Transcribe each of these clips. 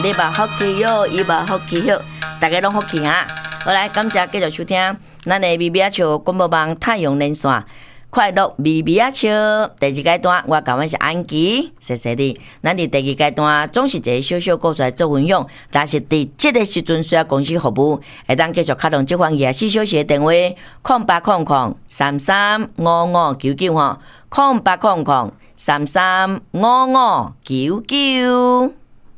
你把福气哟，伊把福气哟，大家拢福气哈。好来，感谢继续收听咱的咪咪笑广播网太阳连线。快乐咪咪笑第二阶段，我讲的是安琪，谢谢你。咱伫第二阶段总是一个小小故事做分享，但是伫这个时阵需要公司服务，会当继续开通这方24小时的电话0800335599吼，0800335599。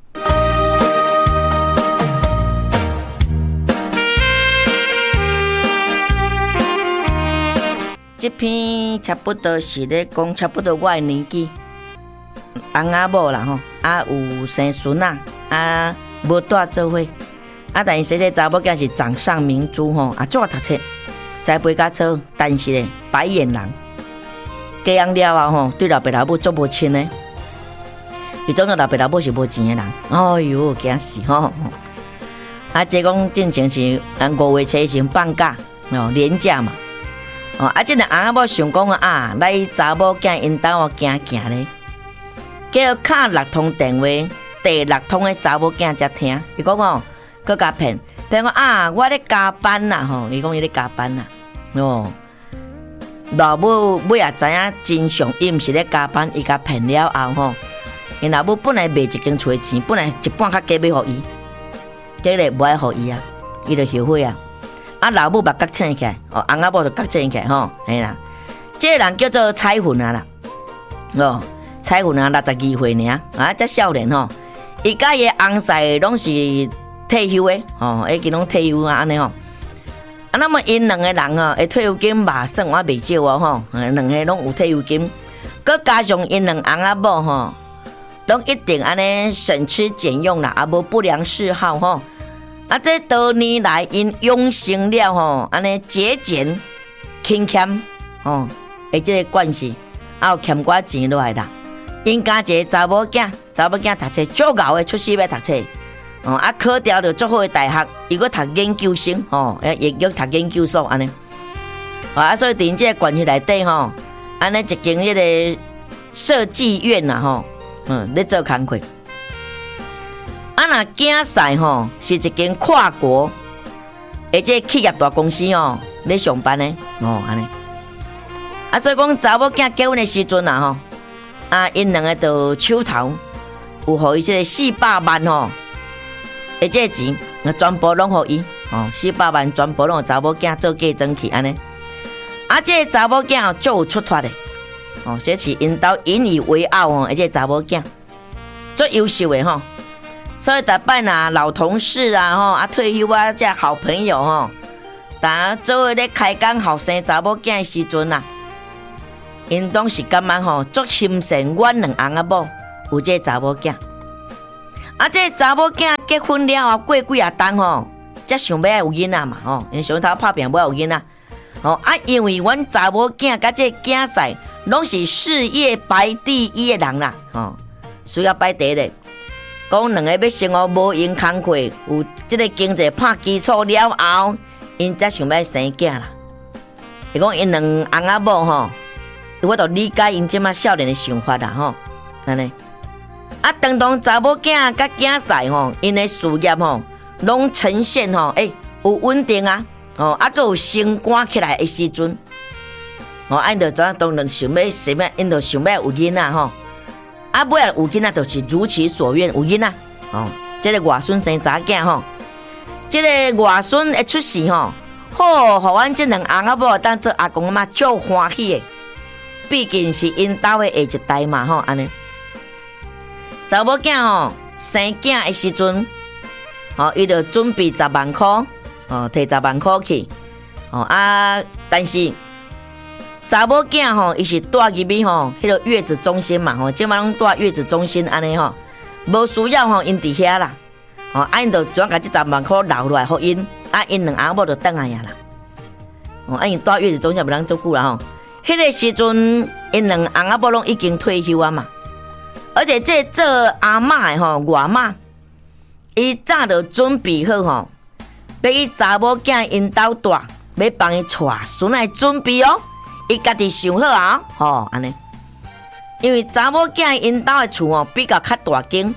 这篇差不多是咧讲，差不多我的年纪，翁仔某啦吼，有生孙仔，无带做伙，但是这查某囝是掌上明珠吼，足爱读册，栽培较错，但是咧白眼人，嫁人了后吼，对老爸老母足无亲的，伊当作老爸老母是无钱的人，哎哟，惊死吼！这讲进前是5月初先放假年假嘛。这个翁仔某想讲来查某囝因兜行行咧，叫敲6通电话，第6通的查某囝才听。伊讲佮甲骗讲我咧加班啦吼，伊讲伊咧加班啦。老母尾也知影真相，伊毋是咧加班，伊甲骗了后吼，因老母本来卖一间厝的钱，本来一半较加要互伊，结果无爱互伊啊，伊就后悔啊。老母目角青起来，翁仔某就角青起来吼，嘿啦，这个人叫做彩云啦，彩云62岁尔，才少年吼，伊甲伊翁婿拢是退休的，已经拢退休安尼吼。那么因两个人的退休金嘛算我袂少吼，两个拢有退休金，佮加上因两翁仔某吼，拢一定安尼省吃俭用啦，无不良嗜好吼。这多年来因养成了吼，安尼节俭、勤俭的这个惯势，有欠寡钱落来啦。因家一个查某囝读册足熬的，出世要读册，考掉了足好的大学，伊搁读研究生也搁读研究所安尼。所以伫这个关系内底吼，安尼一间迄个设计院啦吼，咧做工课。那竞赛吼是一间跨国，而且企业大公司咧上班的安尼。所以讲查某囝结婚的时阵吼，因两个就手头有互伊这个400万而这钱全部拢互伊400万全部拢互查某囝做嫁妆去安尼。这个查某囝足有出脱的这是因兜引以为傲而且查某囝足优秀的吼。所以逐摆老同事退休这好朋友大家做伙咧开讲后生查某囝的时阵因当时感觉足心善，阮两翁仔某有这查某囝。这查某囝结婚了后过几啊冬才想要有囡仔嘛因想头拍拼要有囡仔因为阮查某囝甲这竞赛拢是事业排第一的人啦需要排第一的。讲两个要生活无闲工课，有这个经济拍基础了后，因才想要生囝啦。是讲因两翁仔某我都理解因即马少年的想法啦安尼。当查某囝甲竞赛因的事业拢呈现有稳定佫有升官起来的时阵，因就当然想要什么，因就想要有囡仔尾仔有囡仔就是如其所愿有囡仔这个外孙生查囝这个外孙的出世好，互阮这两翁仔某当做阿公阿妈足欢喜的，毕竟是因兜的下一代嘛安尼。查某囝生囝的时阵伊就准备10万块摕10万块去但是查某囝伊是住入去迄个月子中心嘛即摆拢住月子中心安尼无需要因伫遐啦因就转甲这10万块留落来互因因两翁某就转来呀啦因住月子中心无通足久啦迄个时阵因两翁仔某拢已经退休啊嘛，而且这做阿嬷的外妈，伊早就准备好要伊查某囝因兜住，要帮伊带孙仔准备伊家己想好安尼。因为查某囝因兜的厝比较较大间，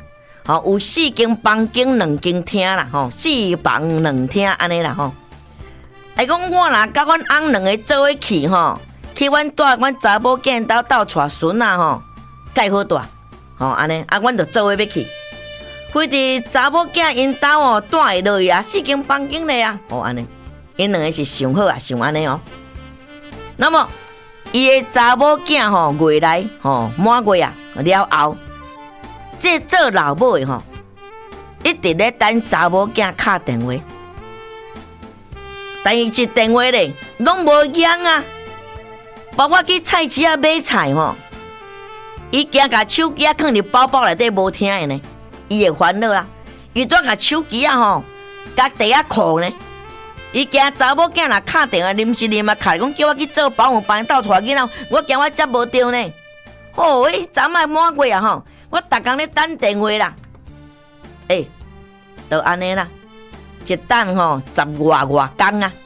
吼，有4间房间2间厅啦，吼，4房2厅安尼啦，吼。会讲我若甲阮翁2个做伙去吼，去阮带阮查某囝斗带孙啊吼，介好带，吼安尼，啊，阮就做伙要去。非得查某囝因兜哦带会落去啊，4间房间咧啊，吼安尼，因2个是想好啊，想安尼哦。那么伊的查某囝吼月来吼满月啊了后，这做老母的吼，一直咧等查某囝敲电话，但是这电话咧拢无响啊。包括去菜市啊买菜吼，伊惊甲手机啊放入包包内底无听的呢。伊会烦恼啦，伊怎甲手机啊吼，甲地啊扣呢？伊惊查某囝若敲电话，临时临啊敲讲叫我去做保姆帮斗带囡仔，我惊我接无到呢。吼，迄昨仔满月啊吼，我逐工咧等电话啦。就安尼啦，一等吼10外工啊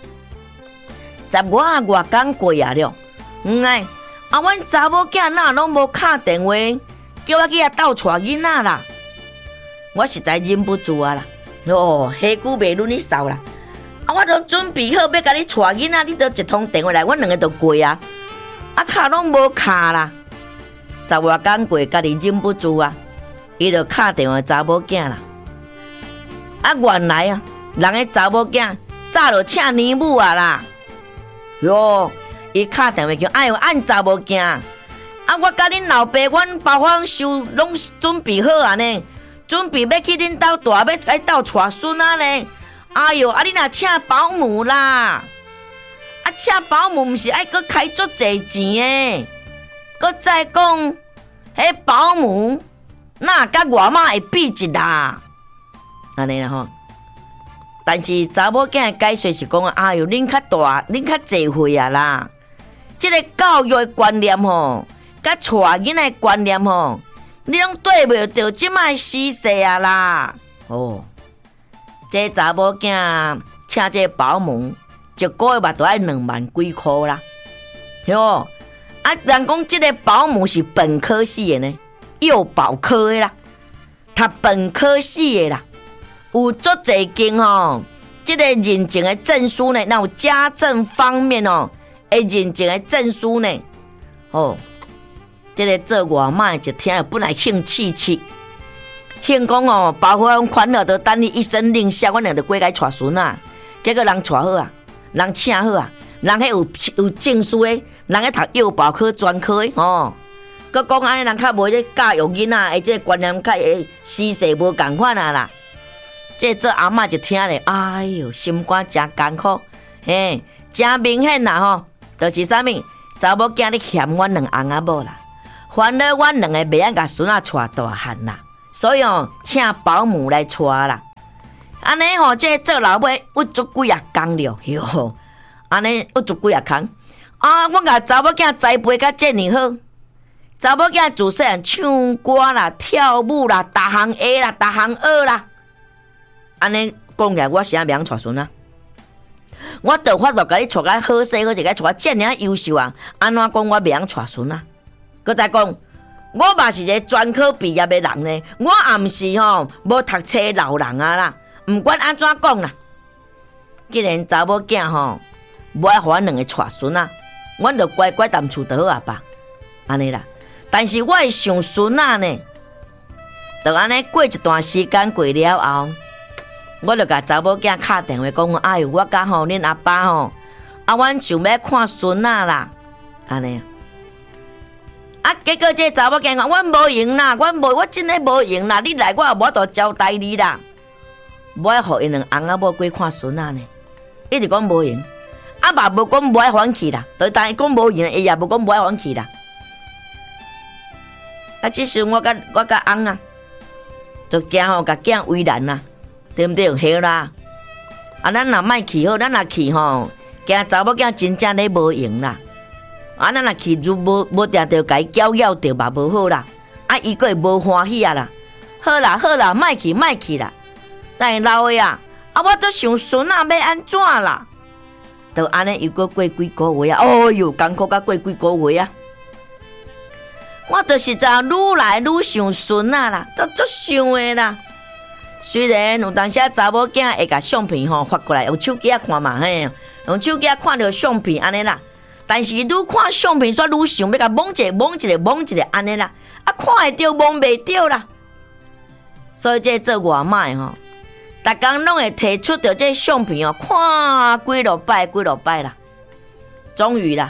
，10外工过啊了。哎，啊，阮查某囝哪拢无敲电话，叫我去遐斗带囡仔啦。我实在忍不住啊啦，下久袂轮你扫啦。啊，我都准备好要甲你带囡仔，你都一通电话来，阮2个就过啊。啊，敲拢无敲啦。10外工过，家己忍不住啊，伊就敲电话查某囝啦。啊，原来啊，人个查某囝早就请年母啊啦。哟，伊敲电话叫，哎哟，按查某囝。啊，我甲恁老爸，阮包房收拢准备好啊呢。准备要去恁兜大，要来斗带孙仔呢。哎哟，啊你若请保姆啦，啊请保姆毋是爱搁开足侪钱诶，搁再讲，迄保姆哪甲外妈会比一啦？安尼啦吼。但是查某囝的解说是讲，哎哟，恁较大，恁较侪岁啊啦。即个教育的观念吼，甲带囡仔的观念吼。你拢对袂着即摆时势啊啦！哦，这查某囝请这保姆，一个月嘛都要2万几箍啦。哟，啊，人讲即个保姆是本科系的呢，幼保科的啦，读本科系的啦，有足侪间吼，即个认证的证书呢，那有家政方面哦，会认证的证书呢，哦。这个做外妈一听，本来兴气气，兴讲哦，包括阮款了，都等你一声令下，阮俩就过来带孙啊。结果人带好啊，人请好啊，人迄有证书的，人迄读幼保科专科的哦。佮讲安尼，人较无咧教育囡仔，而且观念较会时势无共款啊啦。这做阿嬷一听咧，哎哟，心肝真艰苦，嘿，真明显啦吼，就是啥物查某囝咧嫌阮2翁仔某啦。烦恼阮2个袂晓甲孙仔带大汉啦，所以哦，请保姆来带啦。安尼吼，这做老母郁足几啊工了，哟，安尼郁足几啊工啊！我甲查某囝栽培甲遮尔好，查某囝自细汉唱歌啦、跳舞啦、逐项会啦、逐项学啦。安尼讲起来，我是袂晓带孙仔。我倒法度甲你带甲好势，我是甲带遮尔优秀啊！安怎讲我袂晓带孙仔？搁再讲，我嘛是一个专科毕业的人呢，我也毋是吼无读册的老人啊啦。毋管安怎讲啦，既然查某囝吼无爱互阮2个带孙仔，阮就乖乖踮厝就好啊吧，安尼啦。但是我会想孙仔呢，就安尼过一段时间过了后，我就甲查某囝敲电话讲，哎哟，我甲吼恁阿爸吼，啊，阮想要看孙仔啦，安尼。啊！结果这查某囝讲，阮无用啦，我真诶无用啦。你来，我也无法度交代你啦。无爱互因2翁仔某过看孙仔呢，一直讲无用，啊嘛无讲无爱还去啦，但讲无用，伊也无讲无爱还去啦。啊，即时我甲翁啊，就惊吼，甲囝为难啦，对毋对？嘿啦，啊，咱若莫去好，咱若去吼，惊查某囝真正咧无用啦。啊，咱若去如无定着甲伊搅扰着嘛无好啦。啊，伊个会无欢喜啊啦。好啦，莫去啦。但是老的啊，我都想孙仔要安怎啦？就安尼又过几个月啊，哦哟，艰苦甲过几个月啊。 我就是愈来愈想孙啊啦，足想的啦。虽然有当时查某囝会甲相片发过来，用手机看嘛嘿，用手机看到相片安尼啦。但是愈看相片，煞愈想要甲摸一个安尼啦，看会着摸袂着啦。所以这做外卖逐工拢会提出着这相片看几落摆啦。终于，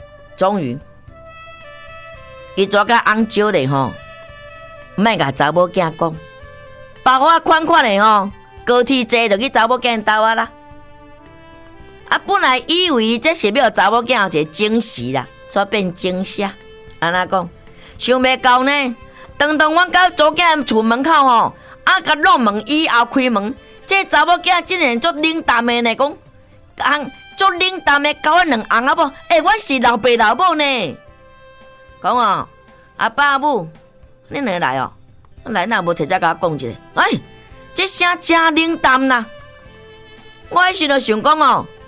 伊抓甲翁招咧莫甲查某囝讲。包我款的高铁坐就去查某囝兜啦。本来以为这是要查某囝有一个惊喜啦，所以变惊吓。安那讲，想袂到呢。当我到查某囝厝门口甲弄门以后开门，这查某囝竟然足冷淡的呢，讲足冷淡的交我2红仔某，阮是老爸老母呢。讲阿爸阿母，恁两个来来哪无摕只甲我讲一下？这声真冷淡啦！我迄时就想讲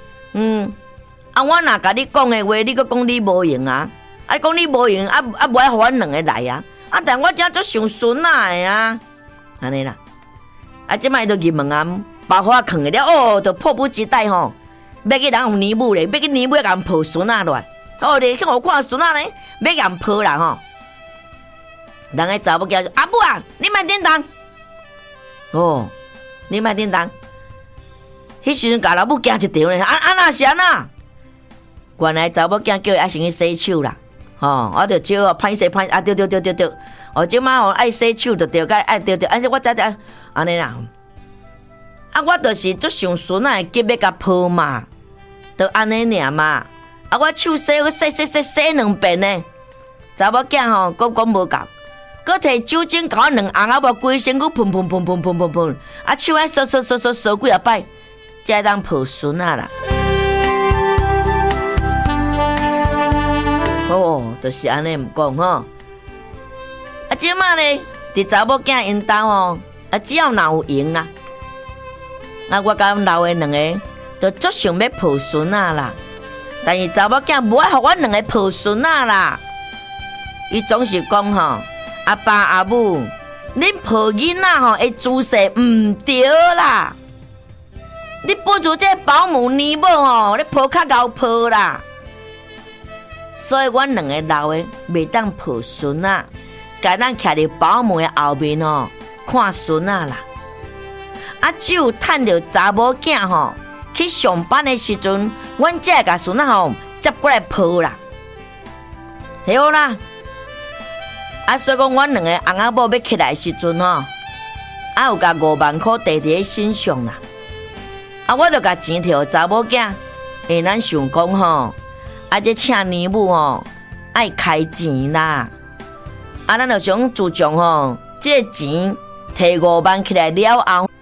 我若甲你讲的话，你阁讲你无用啊！讲你无用无爱互阮两个来啊！但我真足想孙仔的啊！安尼啦，即摆就入门包袱囥的了，就迫不及待要去人用泥母咧，要去泥母甲人抱孙仔落来。你去我看孙仔咧，要甲人抱啦人个查某囝说：“阿母啊，你莫叮当。”你莫叮当。迄时阵甲老母惊一条咧，那是安那？原来查某囝叫伊爱先去洗手啦。我着招歹势，对。即摆爱洗手就对，爱对，安尼我知安尼啦。我就是足想孙仔急要甲抱嘛，就安尼尔嘛。我手洗2遍呢。查某囝佫讲无够。佫摕酒精甲我2红仔某规身躯喷，手爱扫几啊摆，才当抱孙仔啦。就是安尼毋讲即摆咧，伫查某囝因兜只要若有闲啦，我甲老的两个就足想要抱孙仔啦。但是查某囝无爱互阮两个抱孙仔啦，伊总是讲阿爸阿母，恁抱囡仔的姿势毋对啦，你不如这保姆尼某你抱较贤抱啦。所以阮两个老的袂当抱孙仔，该咱徛伫保姆的后面看孙仔啦。只有趁着查某囝去上班的时阵，阮才会甲孙仔接过来抱啦。好啦。所以讲，阮两个翁仔某要起来的时阵有甲5万块摕伫身上啦。我就甲钱摕查某囝，因为咱想讲这请年母爱开钱啦。咱就想注重这个钱摕5万起来了后，